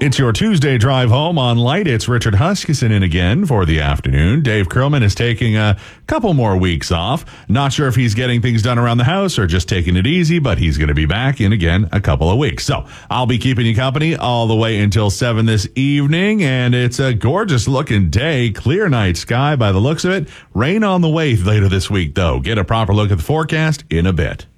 It's your Tuesday drive home on Light. It's Richard Huskisson in again for the afternoon. Dave Krillman is taking a couple more weeks off. Not sure if he's getting things done around the house or just taking it easy, but he's going to be back in again a couple of weeks. So I'll be keeping you company all the way until 7 this evening, and it's a gorgeous looking day. Clear night sky by the looks of it. Rain on the way later this week, though. Get a proper look at the forecast in a bit.